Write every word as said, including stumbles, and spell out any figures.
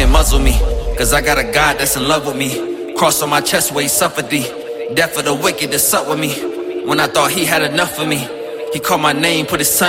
can't muzzle me, cause I got a God that's in love with me. Cross on my chest where he suffered thee. Death of the wicked that sup with me. When I thought he had enough of me, he called my name, put his son